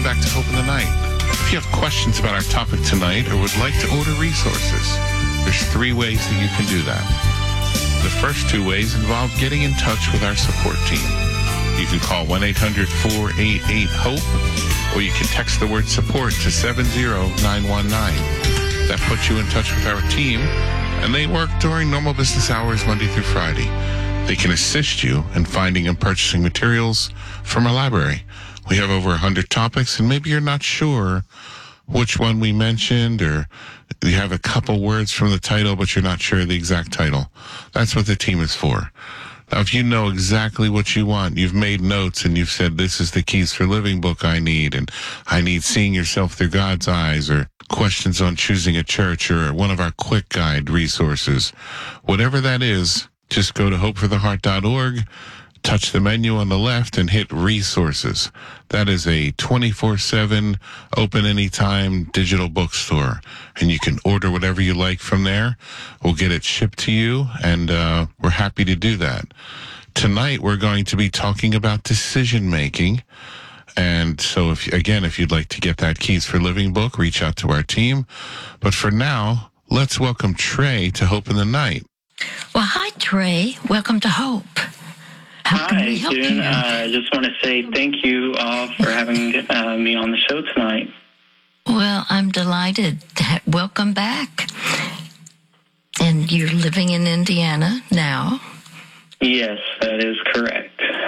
welcome back to Hope in the Night. If you have questions about our topic tonight or would like to order resources, there's 3 ways that you can do that. The first 2 ways involve getting in touch with our support team. You can call 1-800-488-HOPE, or you can text the word support to 70919. That puts you in touch with our team, and they work during normal business hours Monday through Friday. They can assist you in finding and purchasing materials from our library. We have over 100 topics, and maybe you're not sure which one we mentioned, or you have a couple words from the title, but you're not sure the exact title. That's what the team is for. Now, if you know exactly what you want, you've made notes and you've said, this is the Keys for Living book I need, and I need Seeing Yourself Through God's Eyes, or questions on choosing a church, or one of our quick guide resources. Whatever that is, just go to hopefortheheart.org, touch the menu on the left, and hit resources. That is a 24/7, open anytime digital bookstore, and you can order whatever you like from there. We'll get it shipped to you, and we're happy to do that. Tonight, we're going to be talking about decision making. And so, if you'd like to get that Keys for Living book, reach out to our team. But for now, let's welcome Trey to Hope in the Night. Well, hi, Trey. Welcome to Hope. How can we help June. you? I just want to say thank you all for having me on the show tonight. Well, I'm delighted. Welcome back. And you're living in Indiana now? Yes, that is correct.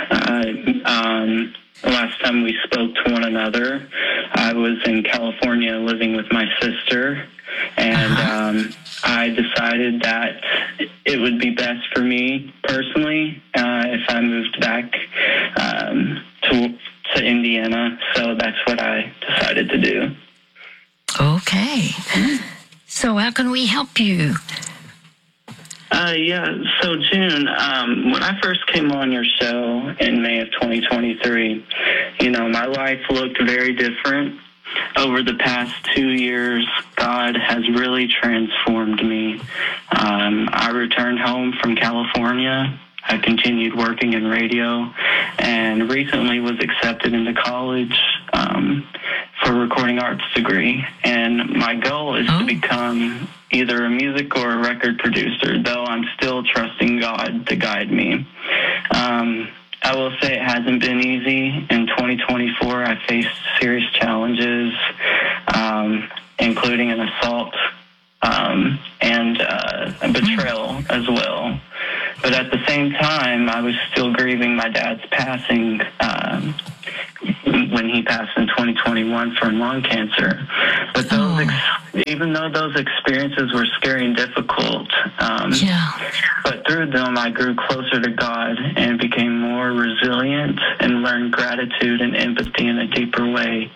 Last time we spoke to one another, I was in California living with my sister, and I decided that it would be best for me personally if I moved back to Indiana. So that's what I decided to do. Okay. So how can we help you? So June, when I first came on your show in May of 2023, my life looked very different. Over the past 2 years, God has really transformed me. I returned home from California. I continued working in radio, and recently was accepted into college for a recording arts degree. And my goal is to become either a music or a record producer, though I'm still trusting God to guide me. I will say it hasn't been easy. In 2024, I faced serious challenges, including an assault and a betrayal as well. But at the same time, I was still grieving my dad's passing when he passed in 2021 from lung cancer. But even though those experiences were scary and difficult, but through them I grew closer to God and became more resilient and learned gratitude and empathy in a deeper way.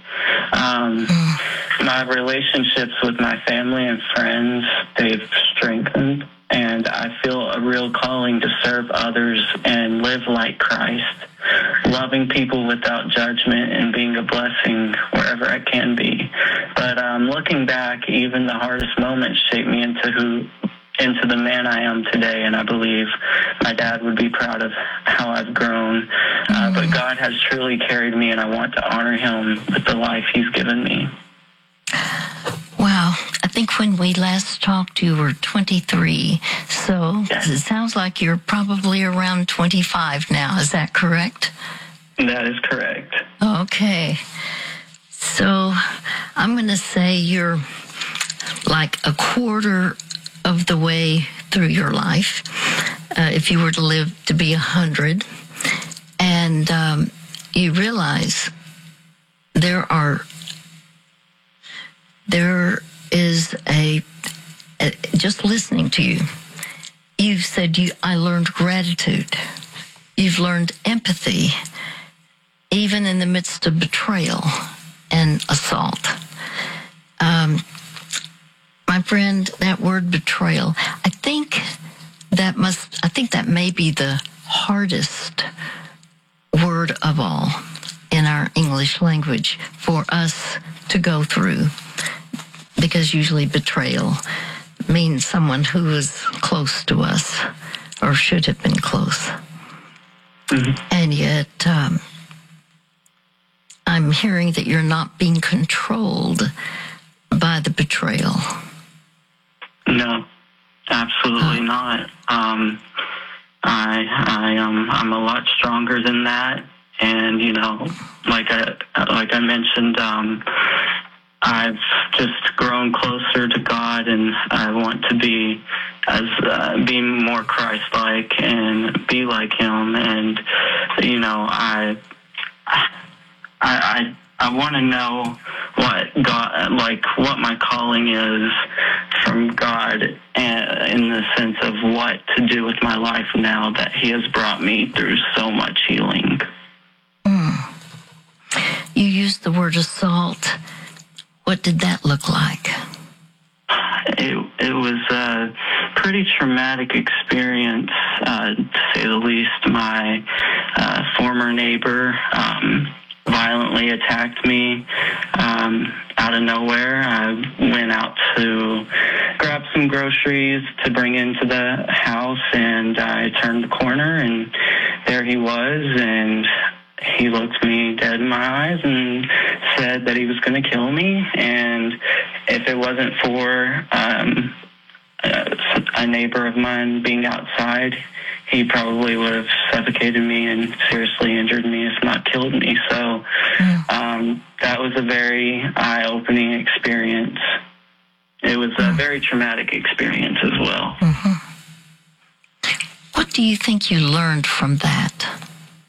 My relationships with my family and friends, they've strengthened, and I feel a real calling to serve others and live like Christ, loving people without judgment and being a blessing wherever I can be. But looking back, even the hardest moments shaped me into the man I am today, and I believe my dad would be proud of how I've grown. But God has truly carried me, and I want to honor him with the life he's given me. Wow. I think when we last talked, you were 23. So It sounds like you're probably around 25 now. Is that correct? That is correct. Okay. So I'm going to say you're like a quarter of the way through your life, if you were to live to be 100. And you realize there is just listening to you, you've said I learned gratitude. You've learned empathy, even in the midst of betrayal and assault. My friend, that word betrayal, I think that may be the hardest word of all in our English language for us to go through, because usually betrayal means someone who is close to us or should have been close. Mm-hmm. And yet, I'm hearing that you're not being controlled by the betrayal. No, absolutely not. I'm a lot stronger than that, and like I mentioned, I've just grown closer to God, and I want to be more Christ-like and be like Him. And I want to know what God, like what my calling is from God, in the sense of what to do with my life now that He has brought me through so much healing. You used the word assault. What did that look like? It was a pretty traumatic experience, to say the least. My former neighbor violently attacked me out of nowhere. I went out to grab some groceries to bring into the house, and I turned the corner, and there he was, and he looked me dead in my eyes and said that he was going to kill me, and if it wasn't for a neighbor of mine being outside, he probably would have suffocated me and seriously injured me, if not killed me. So that was a very eye-opening experience. It was a very traumatic experience as well. What do you think you learned from that?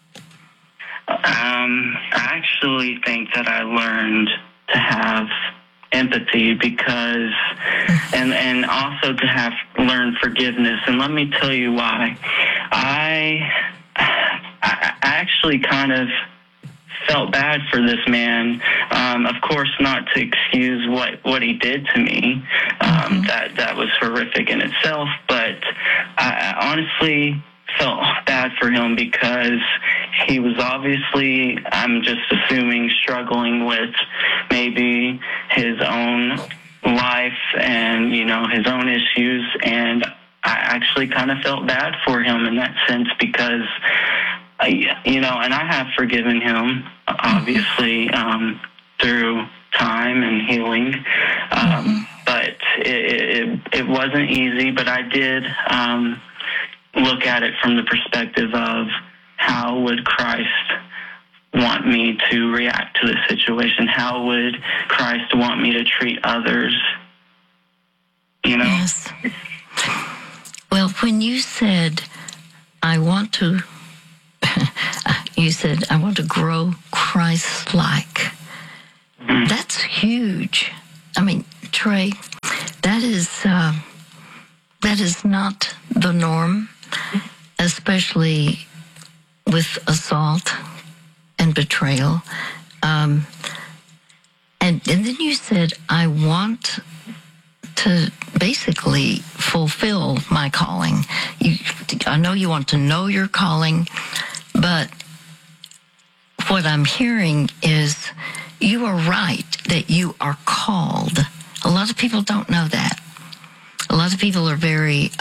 I actually think that I learned to have empathy because, and also to have learned forgiveness. And let me tell you why. I actually kind of felt bad for this man. Of course, not to excuse what he did to me. That was horrific in itself. But I honestly felt bad for him because he was obviously, I'm just assuming, struggling with maybe his own life and, his own issues. And I actually kind of felt bad for him in that sense because, and I have forgiven him, obviously, through time and healing. But it wasn't easy, but I did look at it from the perspective of how would Christ want me to react to the situation? How would Christ want me to treat others? Yes. Well, when you said, you said, I want to grow Christ-like. That's huge. I mean, Trey, that is not the norm, especially with assault and betrayal. And then you said, I want to basically fulfill my calling. I know you want to know your calling, but what I'm hearing is you are right that you are called. A lot of people don't know that. A lot of people are very,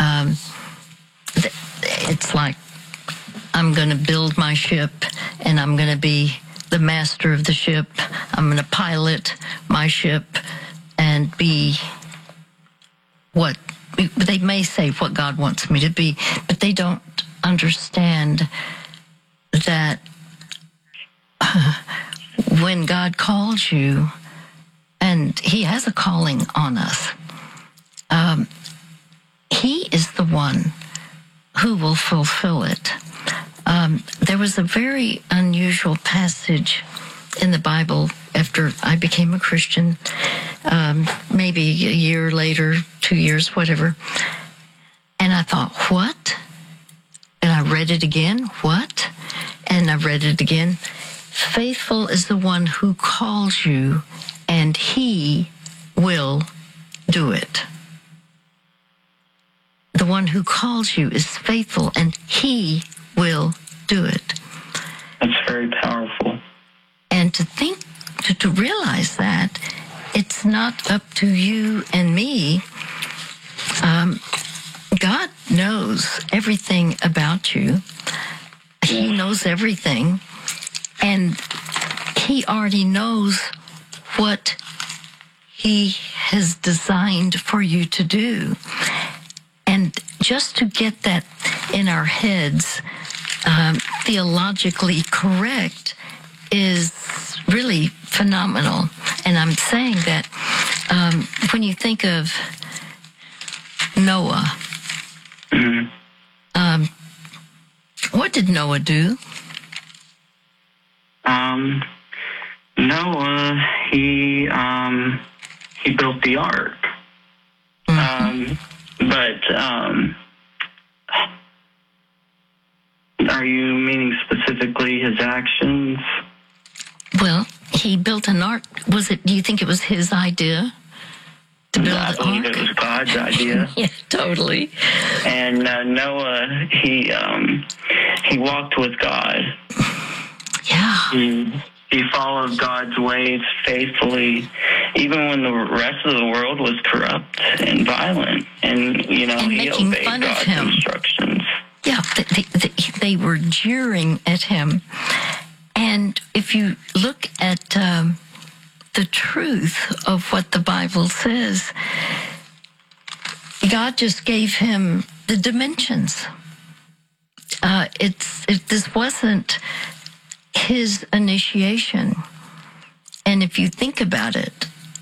it's like, I'm going to build my ship and I'm going to be the master of the ship. I'm going to pilot my ship and be what they may say what God wants me to be, but they don't understand that when God calls you, and He has a calling on us, He is the one who will fulfill it. There was a very unusual passage in the Bible after I became a Christian, maybe a year later, 2 years, whatever. And I thought, what? And I read it again, what? And I read it again. Faithful is the one who calls you, and He will do it. The one who calls you is faithful, and He will do it. That's very powerful. And to realize that it's not up to you and me. God knows everything about you. He knows everything. And he already knows what he has designed for you to do. And just to get that in our heads, theologically correct, is really phenomenal. And I'm saying that when you think of Noah, what did Noah do? Noah, he built the ark. Are you meaning specifically his actions? Well, he built an ark. Do you think it was his idea to build I an believe ark? it was God's idea. Yeah, totally. And Noah, he walked with God. Yeah. He followed God's ways faithfully, even when the rest of the world was corrupt and violent. And, he making obeyed fun of God's him. instructions. Yeah, they were jeering at him. And if you look at the truth of what the Bible says, God just gave him the dimensions. This wasn't his initiation. And if you think about it,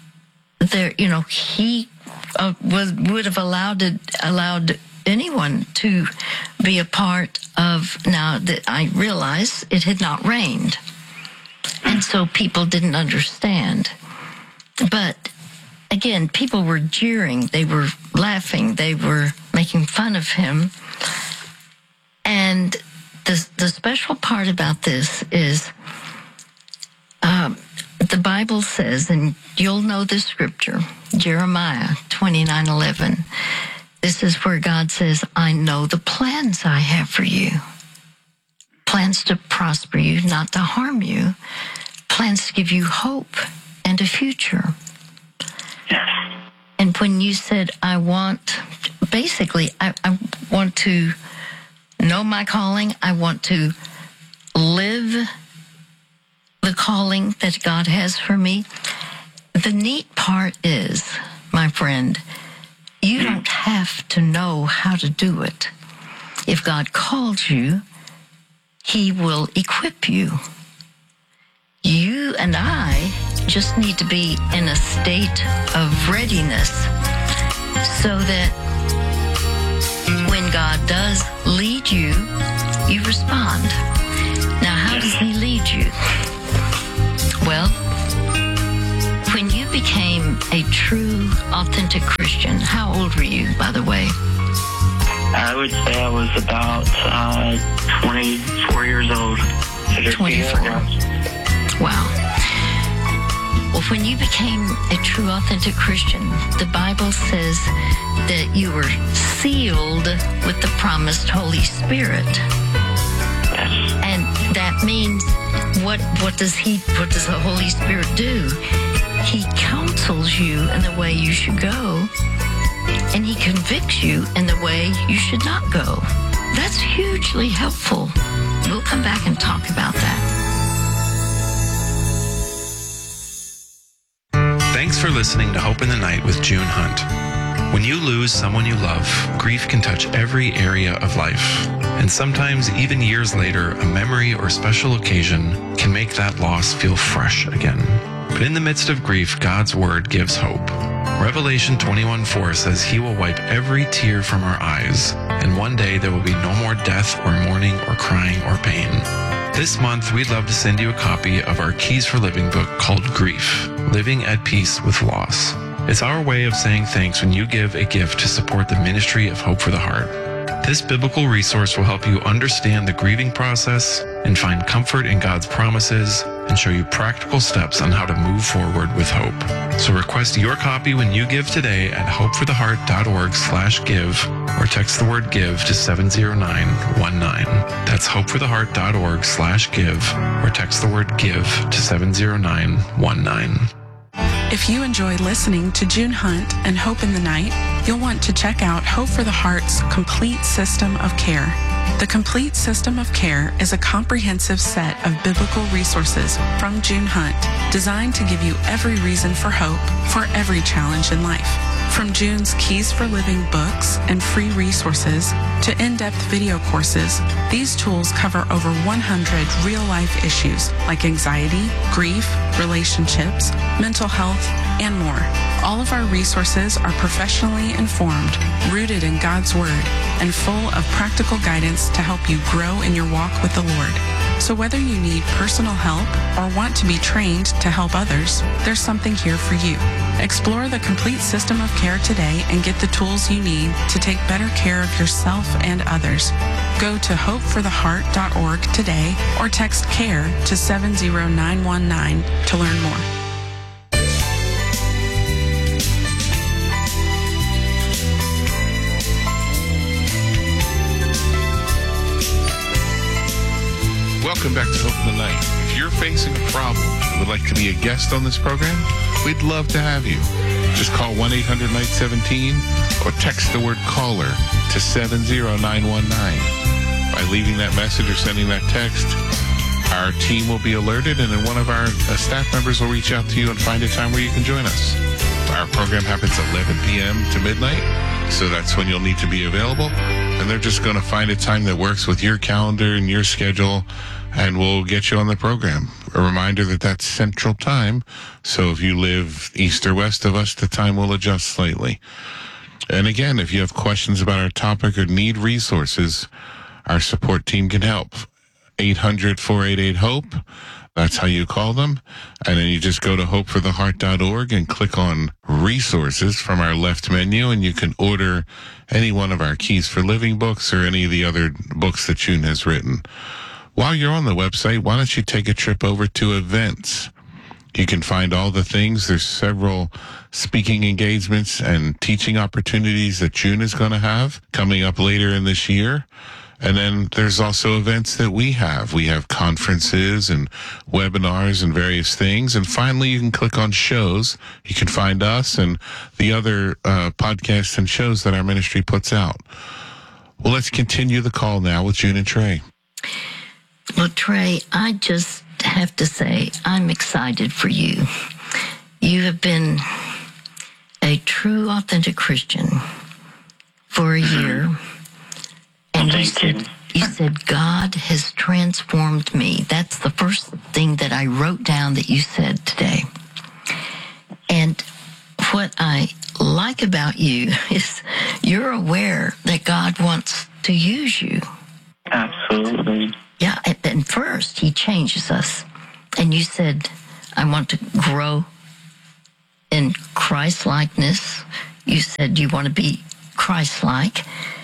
he would have allowed anyone to be a part of. Now that I realize it had not rained, and so people didn't understand. But again, people were jeering, they were laughing, they were making fun of him. And the special part about this is the Bible says, and you'll know this scripture, Jeremiah 29:11. This is where God says, I know the plans I have for you. Plans to prosper you, not to harm you. Plans to give you hope and a future. And when you said, I want to know my calling. I want to live the calling that God has for me. The neat part is, my friend, you don't have to know how to do it. If God calls you, He will equip you. You and I just need to be in a state of readiness so that when God does lead you, you respond. Now, how does He lead you? Well, when you became a true, authentic Christian, how old were you, by the way? I would say I was about 24 years old. 24. Wow. Well, when you became a true, authentic Christian, the Bible says that you were sealed with the promised Holy Spirit. And that means what does the Holy Spirit do? He counsels you in the way you should go, and He convicts you in the way you should not go. That's hugely helpful. We'll come back and talk about that. Thanks for listening to Hope in the Night with June Hunt. When you lose someone you love, grief can touch every area of life. And sometimes, even years later, a memory or special occasion can make that loss feel fresh again. But in the midst of grief, God's Word gives hope. Revelation 21:4 says He will wipe every tear from our eyes, and one day there will be no more death or mourning or crying or pain. This month, we'd love to send you a copy of our Keys for Living book called Grief, Living at Peace with Loss. It's our way of saying thanks when you give a gift to support the ministry of Hope for the Heart. This biblical resource will help you understand the grieving process and find comfort in God's promises and show you practical steps on how to move forward with hope. So request your copy when you give today at hopefortheheart.org/give or text the word give to 70919. That's hopefortheheart.org/give or text the word give to 70919. If you enjoy listening to June Hunt and Hope in the Night, you'll want to check out Hope for the Heart's complete system of care. The Complete System of Care is a comprehensive set of biblical resources from June Hunt, designed to give you every reason for hope for every challenge in life. From June's Keys for Living books and free resources to in-depth video courses, these tools cover over 100 real-life issues like anxiety, grief, relationships, mental health, and more. All of our resources are professionally informed, rooted in God's Word, and full of practical guidance to help you grow in your walk with the Lord. So whether you need personal help or want to be trained to help others, there's something here for you. Explore the Complete System of Care today and get the tools you need to take better care of yourself and others. Go to hopefortheheart.org today or text CARE to 70919 to learn more. Welcome back to Hope in the Night. If you're facing a problem and would like to be a guest on this program, we'd love to have you. Just call 1-800-NIGHT-17 or text the word CALLER to 70919. By leaving that message or sending that text, our team will be alerted and then one of our staff members will reach out to you and find a time where you can join us. Our program happens 11 p.m. to midnight, so that's when you'll need to be available. And they're just going to find a time that works with your calendar and your schedule, and we'll get you on the program. A reminder that that's Central Time, so if you live east or west of us, the time will adjust slightly. And again, if you have questions about our topic or need resources, our support team can help. 800-488-HOPE. That's how you call them. And then you just go to hopefortheheart.org and click on resources from our left menu, and you can order any one of our Keys for Living books or any of the other books that June has written. While you're on the website, why don't you take a trip over to events? You can find all the things. There's several speaking engagements and teaching opportunities that June is going to have coming up later in this year. And then there's also events that we have. We have conferences and webinars and various things. And finally, you can click on shows. You can find us and the other podcasts and shows that our ministry puts out. Well, let's continue the call now with June and Trey. Well, Trey, I just have to say I'm excited for you. You have been a true, authentic Christian for a year. And you said, God has transformed me. That's the first thing that I wrote down that you said today. And what I like about you is you're aware that God wants to use you. Absolutely. Yeah, and first he changes us. And you said, I want to grow in Christ-likeness. You said you want to be Christ-like.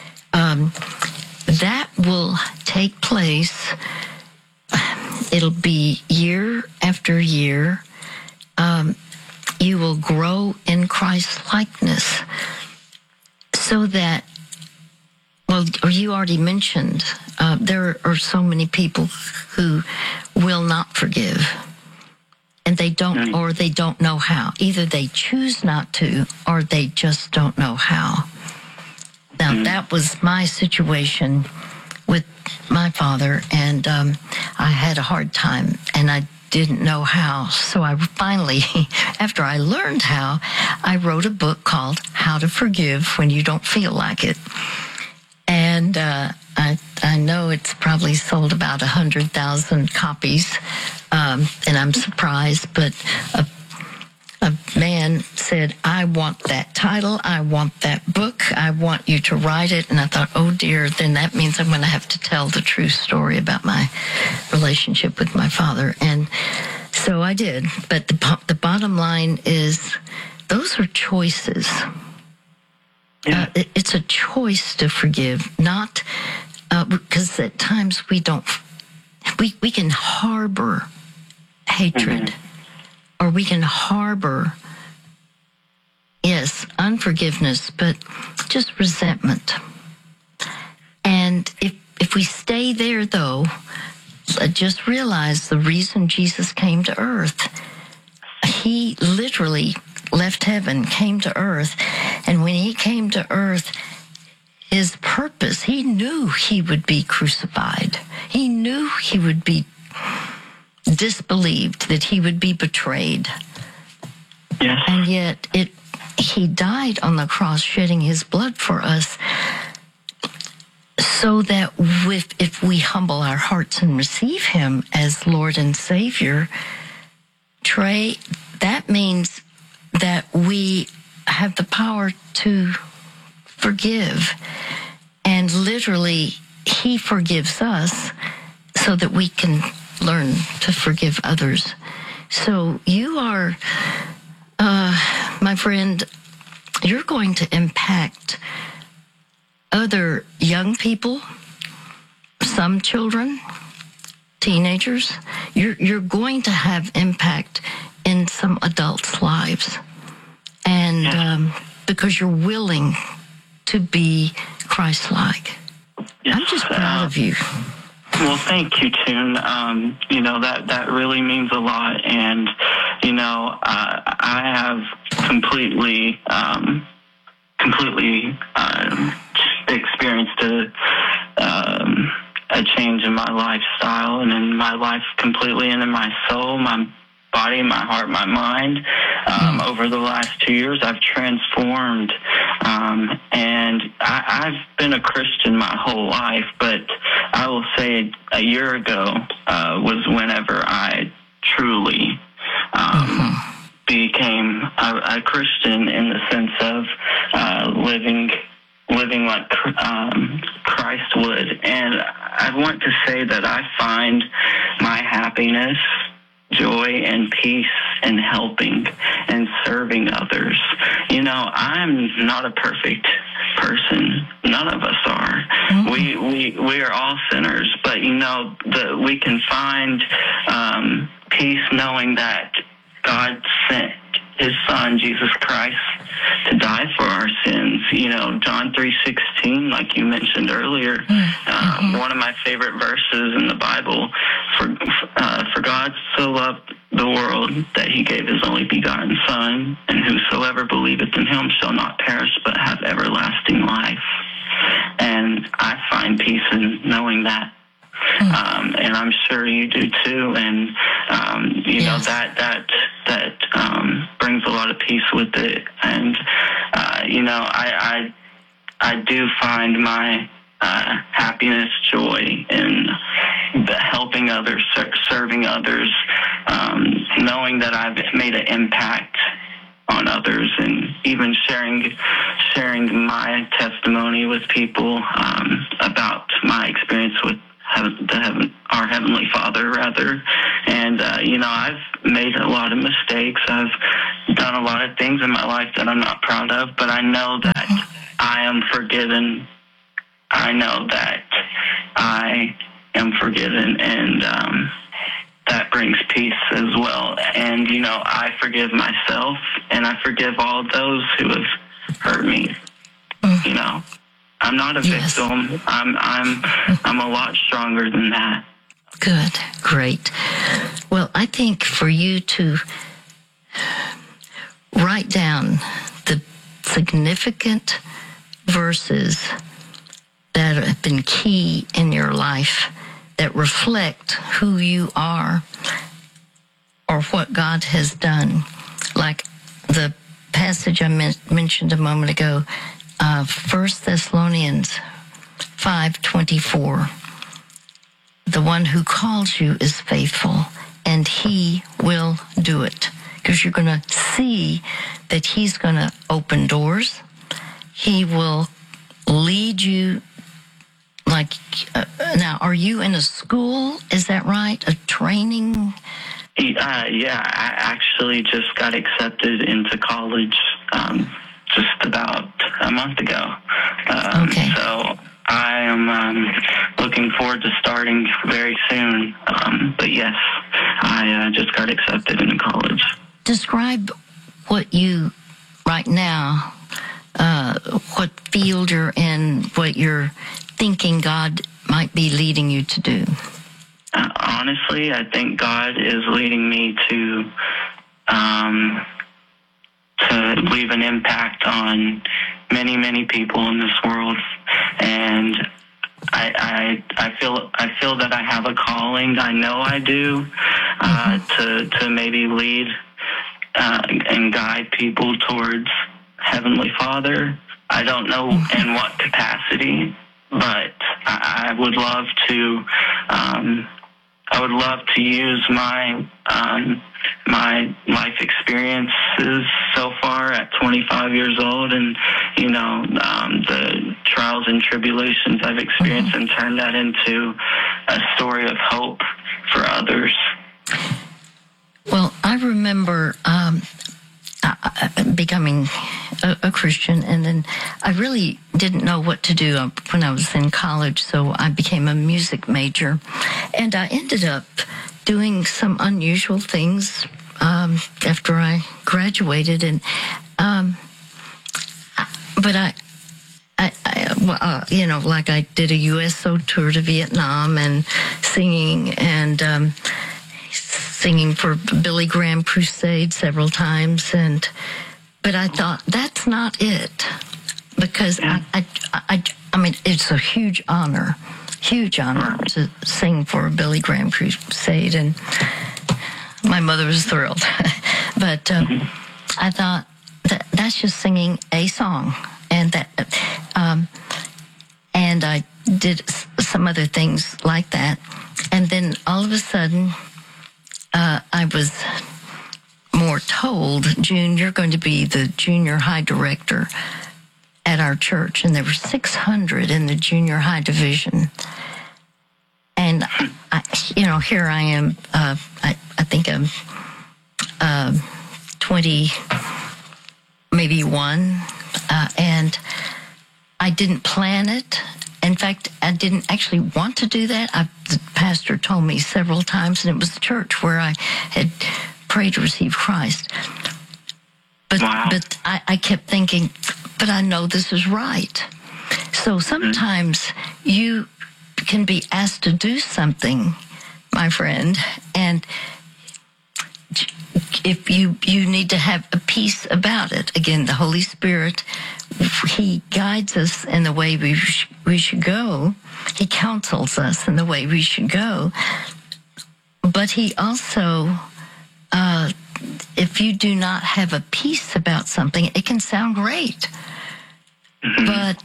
That will take place. It'll be year after year. You will grow in Christ-likeness so that, well, or you already mentioned, there are so many people who will not forgive. And they don't, or they don't know how. Either they choose not to, or they just don't know how. Now, that was my situation with my father, and I had a hard time, and I didn't know how. So I finally, after I learned how, I wrote a book called How to Forgive When You Don't Feel Like It. And I know it's probably sold about 100,000 copies, and I'm surprised, but a man said, I want that title, I want that book, I want you to write it. And I thought, oh dear, then that means I'm going to have to tell the true story about my relationship with my father. And so I did. But the bottom line is, those are choices. Yeah. It's a choice to forgive, not because at times we can harbor hatred. Or we can harbor, yes, unforgiveness, but just resentment. And if we stay there, though, just realize the reason Jesus came to earth, he literally left heaven, came to earth, and when he came to earth, his purpose. He knew he would be crucified. He knew he would be disbelieved, that he would be betrayed. Yes. And yet he died on the cross, shedding his blood for us, so that if we humble our hearts and receive him as Lord and Savior, Trey, that means that we have the power to forgive. And literally, he forgives us so that we can learn to forgive others. So you are, my friend, you're going to impact other young people, some children, teenagers. You're going to have impact in some adults' lives. And because you're willing to be Christ-like. Yes. I'm just proud of you. Well, thank you, Tune. That really means a lot. And, I have completely experienced a change in my lifestyle and in my life completely, and in my soul, my body, my heart, my mind. Over the last 2 years, I've transformed, and I've been a Christian my whole life, but I will say a year ago was whenever I truly became a Christian, in the sense of living like Christ would. And I want to say that I find my happiness, joy, and peace in helping and serving others. I'm not a perfect person. None of us are. Mm-hmm. We are all sinners, but we can find peace knowing that God sent his son, Jesus Christ, to die for our sins. John 3:16, like you mentioned earlier, one of my favorite verses in the Bible. For God so loved the world that he gave his only begotten Son, and whosoever believeth in him shall not perish but have everlasting life. And I find peace in knowing that. And I'm sure you do too. And yes. that brings a lot of peace with it. And I do find my happiness, joy in helping others, serving others, knowing that I've made an impact on others, and even sharing my testimony with people about my experience with our Heavenly Father, rather. And I've made a lot of mistakes. I've done a lot of things in my life that I'm not proud of, but I know that I am forgiven. I know that I am forgiven, and that brings peace as well. And I forgive myself, and I forgive all those who have hurt me. I'm not a victim. I'm a lot stronger than that. Good, great. Well, I think for you to write down the significant verses that have been key in your life, that reflect who you are or what God has done, like the passage I mentioned a moment ago, 1 Thessalonians 5:24. The one who calls you is faithful, and he will do it. Because you're going to see that he's going to open doors. He will lead you. Now, are you in a school? Is that right? A training? Yeah, I actually just got accepted into college just about a month ago. Okay. So I am looking forward to starting very soon. But yes, I just got accepted into college. Describe what you, right now, what field you're in, what you're thinking God might be leading you to do. Honestly, I think God is leading me to leave an impact on many, many people in this world, and I feel that I have a calling. I know I do, to maybe lead and guide people towards Heavenly Father. I don't know in what capacity, but I would love to. I would love to use my life experiences so far at 25 years old, and the trials and tribulations I've experienced, and turn that into a story of hope for others. Well, I remember becoming a Christian, and then I really didn't know what to do when I was in college, so I became a music major, and I ended up doing some unusual things after I graduated, and but like I did a USO tour to Vietnam and singing for Billy Graham Crusade several times, but I thought that's not it, because I mean, it's a huge honor to sing for a Billy Graham Crusade, and my mother was thrilled. But I thought that's just singing a song, and and I did some other things like that, and then all of a sudden, I was more told, June, you're going to be the junior high director at our church. And there were 600 in the junior high division. And, here I am, I think I'm 20, maybe one, and I didn't plan it. In fact, I didn't actually want to do that. The pastor told me several times, and it was the church where I had prayed to receive Christ. But I kept thinking, but I know this is right. So sometimes you can be asked to do something, my friend, and if you need to have a peace about it. Again, the Holy Spirit, He guides us in the way we should go. He counsels us in the way we should go. But He also, if you do not have a peace about something, it can sound great. But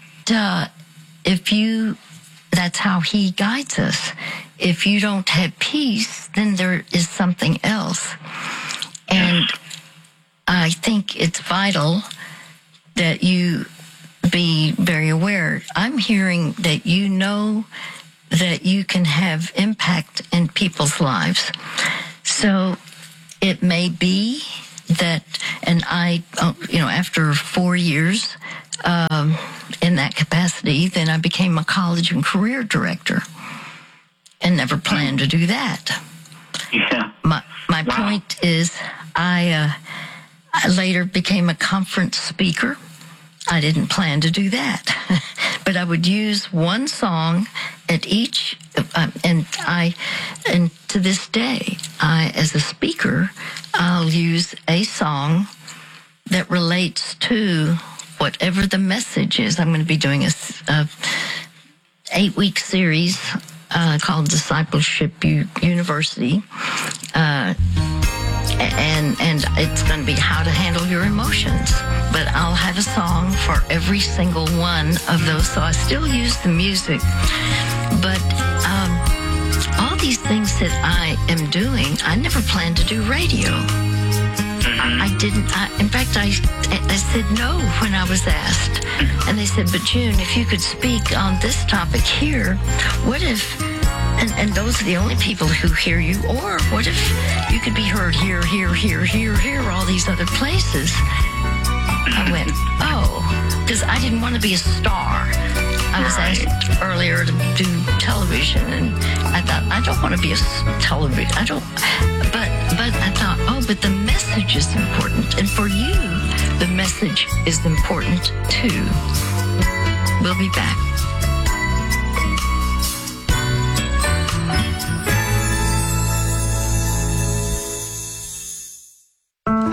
that's how He guides us. If you don't have peace, then there is something else. And I think it's vital that you be very aware. I'm hearing that you know that you can have impact in people's lives. So it may be that, and I, after 4 years in that capacity, then I became a college and career director and never planned to do that. Yeah. My point is, I later became a conference speaker. I didn't plan to do that, but I would use one song at each, and to this day, as a speaker, I'll use a song that relates to whatever the message is. I'm going to be doing a 8-week series called Discipleship University, and it's going to be how to handle your emotions. But I'll have a song for every single one of those. So I still use the music, but all these things that I am doing, I never planned to do radio. I didn't. In fact, I said no when I was asked. And they said, but June, if you could speak on this topic here, what if, and those are the only people who hear you, or what if you could be heard here, all these other places? I went, because I didn't want to be a star. I was asked earlier to do television, and I thought, I don't want to be a television. But I thought, but the message is important. And for you, the message is important too. We'll be back.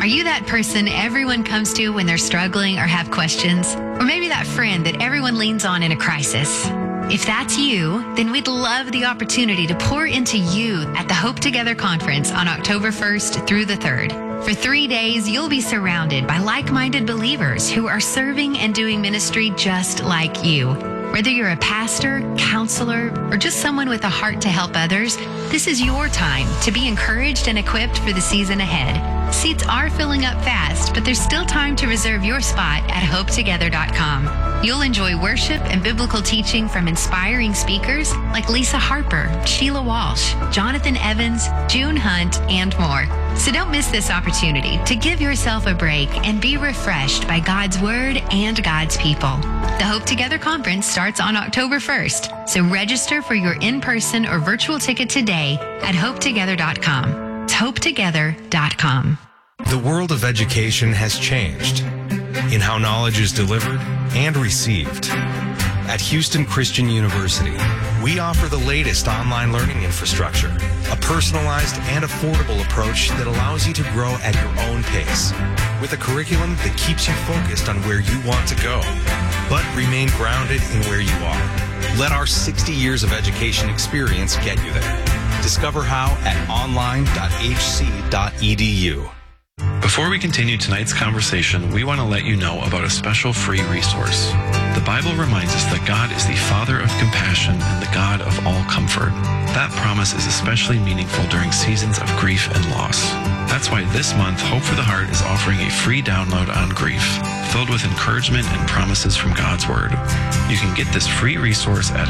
Are you that person everyone comes to when they're struggling or have questions? Or maybe that friend that everyone leans on in a crisis? If that's you, then we'd love the opportunity to pour into you at the Hope Together Conference on October 1st through the 3rd. For 3 days, you'll be surrounded by like-minded believers who are serving and doing ministry just like you. Whether you're a pastor, counselor, or just someone with a heart to help others, this is your time to be encouraged and equipped for the season ahead. Seats are filling up fast, but there's still time to reserve your spot at hopetogether.com. You'll enjoy worship and biblical teaching from inspiring speakers like Lisa Harper, Sheila Walsh, Jonathan Evans, June Hunt, and more. So don't miss this opportunity to give yourself a break and be refreshed by God's Word and God's people. The Hope Together Conference starts on October 1st, so register for your in-person or virtual ticket today at hopetogether.com. It's hopetogether.com. The world of education has changed in how knowledge is delivered and received. At Houston Christian University, we offer the latest online learning infrastructure, a personalized and affordable approach that allows you to grow at your own pace, with a curriculum that keeps you focused on where you want to go, but remain grounded in where you are. Let our 60 years of education experience get you there. Discover how at online.hc.edu. Before we continue tonight's conversation, we want to let you know about a special free resource. The Bible reminds us that God is the Father of compassion and the God of all comfort. That promise is especially meaningful during seasons of grief and loss. That's why this month, Hope for the Heart is offering a free download on grief, filled with encouragement and promises from God's Word. You can get this free resource at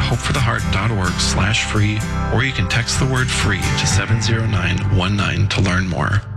hopefortheheart.org/free, or you can text the word FREE to 70919 to learn more.